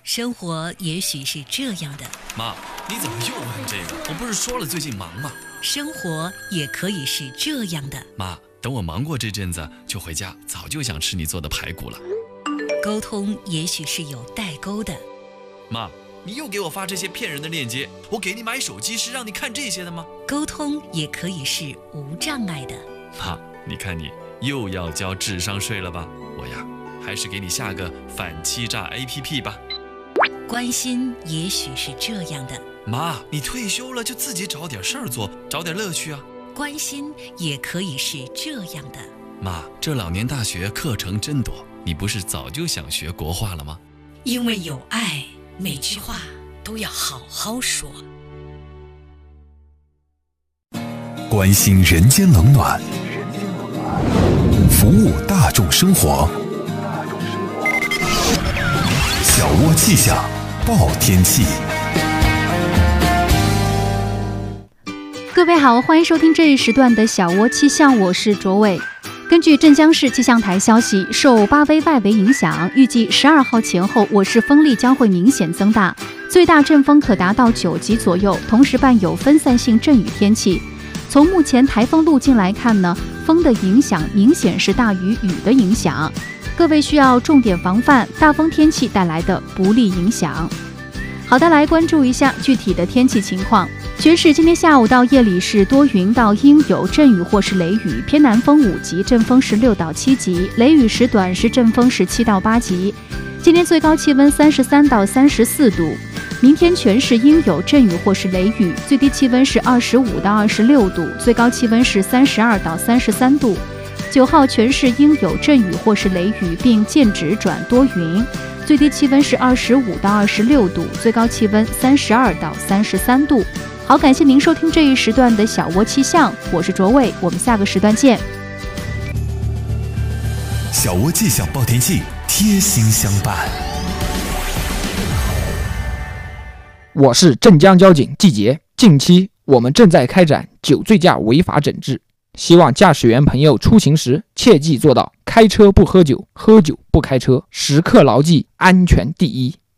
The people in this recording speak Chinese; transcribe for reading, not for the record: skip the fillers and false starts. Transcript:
生活也许是这样的。 妈，你怎么又问这个？我不是说了最近忙吗？ 生活也可以是这样的。 妈，等我忙过这阵子就回家，早就想吃你做的排骨了。 沟通也许是有代沟的。 妈，你又给我发这些骗人的链接，我给你买手机是让你看这些的吗？ 沟通也可以是无障碍的。 妈，你看你又要交智商税了吧？我呀，还是给你下个反欺诈 APP 吧。 关心也许是这样的。 妈，你退休了就自己找点事儿做，找点乐趣啊。 关心也可以是这样的。 妈，这老年大学课程真多，你不是早就想学国画了吗？ 因为有爱，每句话都要好好说。 关心人间冷暖，服务大众生活。小窝气象报天气。 各位好，欢迎收听这一时段的小窝气象，我是卓伟。根据镇江市气象台消息，受巴威外围影响，预计12号前后我市风力将会明显增大，最大阵风可达到9级左右，同时伴有分散性阵雨天气。从目前台风路径来看呢，风的影响明显是大于雨的影响，各位需要重点防范大风天气带来的不利影响。好的，来关注一下具体的天气情况。全市今天下午到夜里是多云到阴有阵雨或是雷雨，偏南风5级，阵风是6到7级，雷雨时短时阵风是7到8级。今天最高气温33到34度。明天全市阴有阵雨或是雷雨，最低气温是25到26度，最高气温是32到33度。9号全市阴有阵雨或是雷雨，并间止转多云，最低气温是25到26度，最高气温32到33度。好，感谢您收听这一时段的小窝气象，我是卓伟，我们下个时段见。 小窝气象报天气，贴心相伴。 我是镇江交警季杰，近期我们正在开展酒醉驾违法整治，希望驾驶员朋友出行时切记做到开车不喝酒，喝酒不开车，时刻牢记安全第一。